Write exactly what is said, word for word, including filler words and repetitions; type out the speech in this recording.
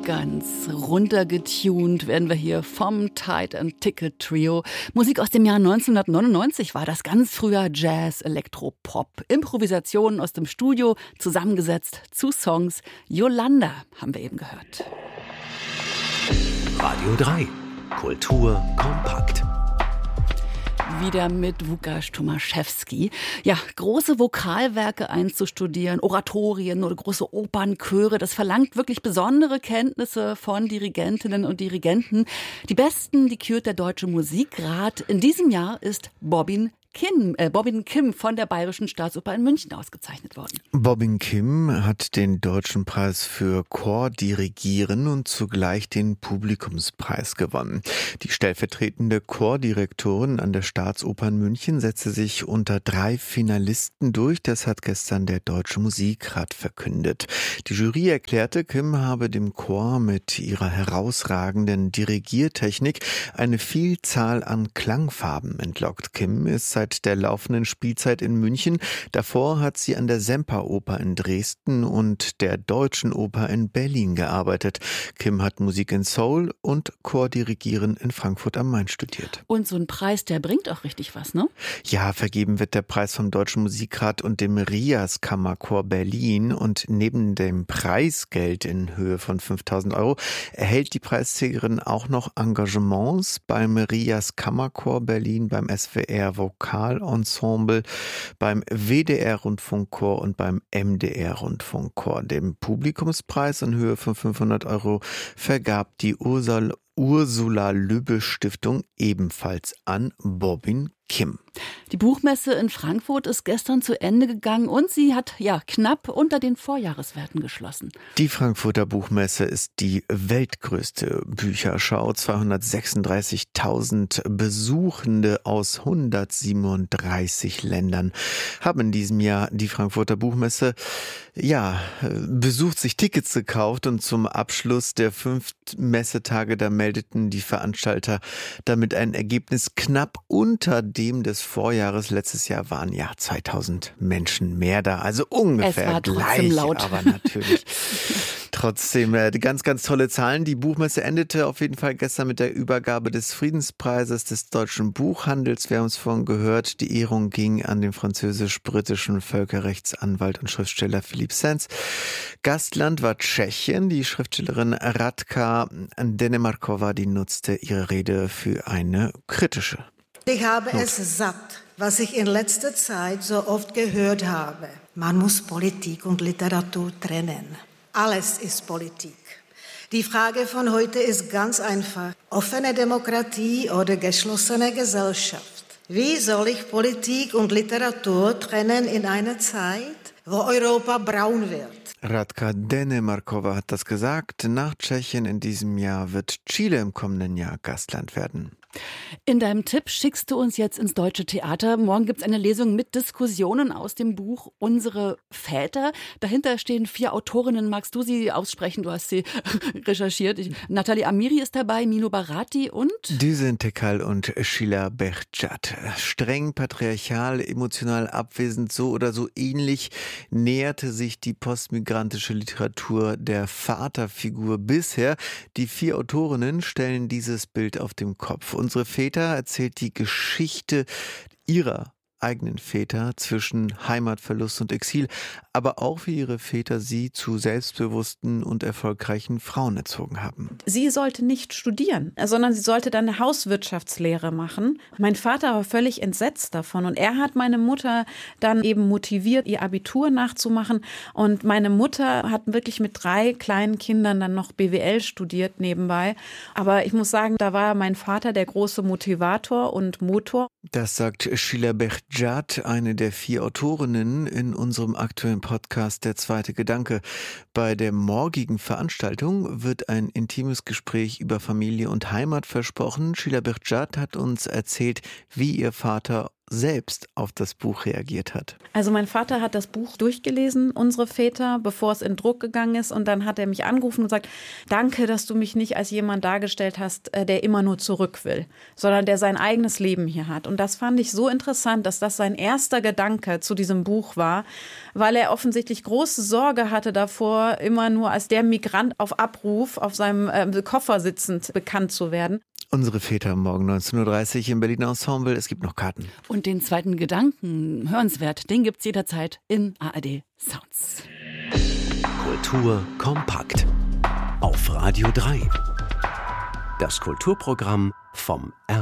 Ganz runtergetunt werden wir hier vom Tide and Ticket Trio. Musik aus dem Jahr neunzehnhundertneunundneunzig war das, ganz früher Jazz, Elektropop. Improvisationen aus dem Studio, zusammengesetzt zu Songs. Yolanda haben wir eben gehört. Radio drei. Kultur kompakt. Wieder mit Łukasz Tomaszewski. Ja, große Vokalwerke einzustudieren, Oratorien oder große Opernchöre, das verlangt wirklich besondere Kenntnisse von Dirigentinnen und Dirigenten. Die besten, die kürt der Deutsche Musikrat. In diesem Jahr ist Bobbin Kim, äh, Bobbin Kim von der Bayerischen Staatsoper in München ausgezeichnet worden. Bobbin Kim hat den Deutschen Preis für Chordirigieren und zugleich den Publikumspreis gewonnen. Die stellvertretende Chordirektorin an der Staatsoper in München setzte sich unter drei Finalisten durch. Das hat gestern der Deutsche Musikrat verkündet. Die Jury erklärte, Kim habe dem Chor mit ihrer herausragenden Dirigiertechnik eine Vielzahl an Klangfarben entlockt. Kim ist seit der laufenden Spielzeit in München. Davor hat sie an der Semperoper in Dresden und der Deutschen Oper in Berlin gearbeitet. Kim hat Musik in Soul und Chordirigieren in Frankfurt am Main studiert. Und so ein Preis, der bringt auch richtig was, ne? Ja, vergeben wird der Preis vom Deutschen Musikrat und dem Rias Kammerchor Berlin. Und neben dem Preisgeld in Höhe von fünftausend Euro erhält die Preisträgerin auch noch Engagements beim Rias Kammerchor Berlin, beim S W R Vokalensemble, beim W D R-Rundfunkchor und beim M D R-Rundfunkchor. Den Publikumspreis in Höhe von fünfhundert Euro vergab die Ursula, Ursula Löbe Stiftung ebenfalls an Bobbin Kim. Die Buchmesse in Frankfurt ist gestern zu Ende gegangen und sie hat ja knapp unter den Vorjahreswerten geschlossen. Die Frankfurter Buchmesse ist die weltgrößte Bücherschau. zweihundertsechsunddreißigtausend Besuchende aus hundertsiebenunddreißig Ländern haben in diesem Jahr die Frankfurter Buchmesse ja besucht, sich Tickets gekauft, und zum Abschluss der fünf Messetage, da meldeten die Veranstalter damit ein Ergebnis knapp unter dem des Vorjahres. Letztes Jahr waren ja zweitausend Menschen mehr da, also ungefähr es war gleich, laut. Aber natürlich trotzdem äh, ganz, ganz tolle Zahlen. Die Buchmesse endete auf jeden Fall gestern mit der Übergabe des Friedenspreises des deutschen Buchhandels. Wir haben es vorhin gehört, die Ehrung ging an den französisch-britischen Völkerrechtsanwalt und Schriftsteller Philippe Sands. Gastland war Tschechien. Die Schriftstellerin Radka Denemarkova, die nutzte ihre Rede für eine kritische. Ich habe Not. es satt, was ich in letzter Zeit so oft gehört habe. Man muss Politik und Literatur trennen. Alles ist Politik. Die Frage von heute ist ganz einfach. Offene Demokratie oder geschlossene Gesellschaft? Wie soll ich Politik und Literatur trennen in einer Zeit, wo Europa braun wird? Radka Denemarkova hat das gesagt. Nach Tschechien in diesem Jahr wird Chile im kommenden Jahr Gastland werden. In deinem Tipp schickst du uns jetzt ins Deutsche Theater. Morgen gibt es eine Lesung mit Diskussionen aus dem Buch Unsere Väter. Dahinter stehen vier Autorinnen. Magst du sie aussprechen? Du hast sie recherchiert. Ich, Nathalie Amiri ist dabei, Mino Barati und Düsen Tekal und Sheila Behçet. Streng patriarchal, emotional abwesend, so oder so ähnlich näherte sich die postmigrantische Literatur der Vaterfigur bisher. Die vier Autorinnen stellen dieses Bild auf den Kopf. Unsere Väter erzählt die Geschichte ihrer eigenen Väter zwischen Heimatverlust und Exil, aber auch wie ihre Väter sie zu selbstbewussten und erfolgreichen Frauen erzogen haben. Sie sollte nicht studieren, sondern sie sollte dann eine Hauswirtschaftslehre machen. Mein Vater war völlig entsetzt davon und er hat meine Mutter dann eben motiviert, ihr Abitur nachzumachen, und meine Mutter hat wirklich mit drei kleinen Kindern dann noch B W L studiert nebenbei. Aber ich muss sagen, da war mein Vater der große Motivator und Motor. Das sagt Sheila Behçet, eine der vier Autorinnen in unserem aktuellen Podcast Der zweite Gedanke. Bei der morgigen Veranstaltung wird ein intimes Gespräch über Familie und Heimat versprochen. Sheila Behçet hat uns erzählt, wie ihr Vater selbst auf das Buch reagiert hat. Also mein Vater hat das Buch durchgelesen, Unsere Väter, bevor es in Druck gegangen ist. Und dann hat er mich angerufen und gesagt, danke, dass du mich nicht als jemand dargestellt hast, der immer nur zurück will, sondern der sein eigenes Leben hier hat. Und das fand ich so interessant, dass das sein erster Gedanke zu diesem Buch war, weil er offensichtlich große Sorge hatte davor, immer nur als der Migrant auf Abruf auf seinem äh, Koffer sitzend bekannt zu werden. Unsere Väter morgen neunzehn Uhr dreißig im Berliner Ensemble. Es gibt noch Karten. Und den zweiten Gedanken, hörenswert, den gibt's jederzeit in A R D Sounds. Kultur kompakt. Auf Radio drei. Das Kulturprogramm vom R